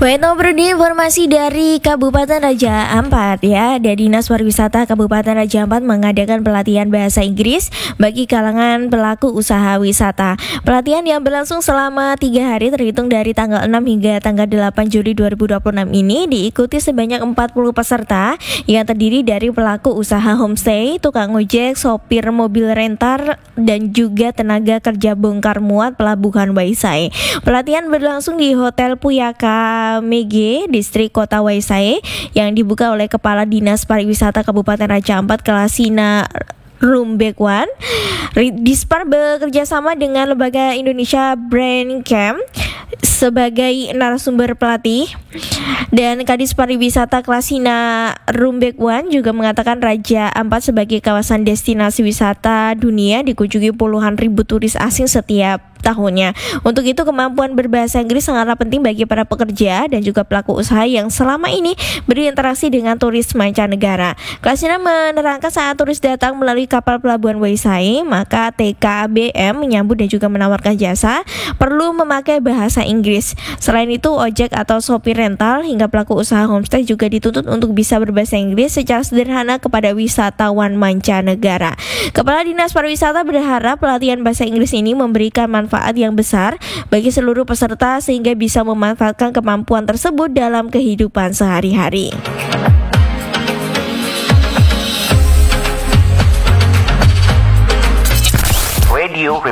Baik, Brudi, informasi dari Kabupaten Raja Ampat ya. Dari Dinas Pariwisata Kabupaten Raja Ampat mengadakan pelatihan bahasa Inggris bagi kalangan pelaku usaha wisata. Pelatihan yang berlangsung selama 3 hari terhitung dari tanggal 6 hingga tanggal 8 Juli 2026 ini diikuti sebanyak 40 peserta yang terdiri dari pelaku usaha homestay, tukang ojek, sopir mobil rentar, dan juga tenaga kerja bongkar muat pelabuhan Waisai. Pelatihan berlangsung di Hotel Puyaka Mege, distrik Kota Waisai, yang dibuka oleh Kepala Dinas Pariwisata Kabupaten Raja Ampat Kelasina Rumbekwan. Dispar bekerja sama dengan Lembaga Indonesia Brand Camp sebagai narasumber pelatih, dan Kadis Pariwisata Kelasina Rumbekwan juga mengatakan Raja Ampat sebagai kawasan destinasi wisata dunia dikunjungi puluhan ribu turis asing setiap tahunnya. Untuk itu kemampuan berbahasa Inggris sangatlah penting bagi para pekerja dan juga pelaku usaha yang selama ini berinteraksi dengan turis mancanegara. Kelasina menerangkan saat turis datang melalui kapal pelabuhan Waisai, maka TKBM menyambut dan juga menawarkan jasa perlu memakai bahasa Inggris. Selain itu, ojek atau sopir rental hingga pelaku usaha homestay juga dituntut untuk bisa berbahasa Inggris secara sederhana kepada wisatawan mancanegara. Kepala Dinas Pariwisata berharap pelatihan bahasa Inggris ini memberikan manfaat yang besar bagi seluruh peserta sehingga bisa memanfaatkan kemampuan tersebut dalam kehidupan sehari-hari. Radio